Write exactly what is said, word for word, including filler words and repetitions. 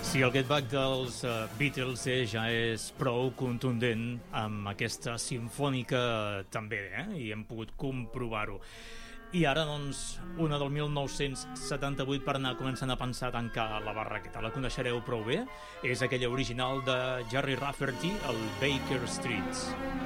Sí, el Get Back dels uh, Beatles eh, ja és prou contundent, amb aquesta simfònica eh, també, eh? I hem pogut comprovar-ho. I ara, doncs, una del mil nou-cents setanta-vuit per anar començant a pensar a tancar la barraqueta. La coneixereu prou bé. És aquella original de Gerry Rafferty, el Baker Street.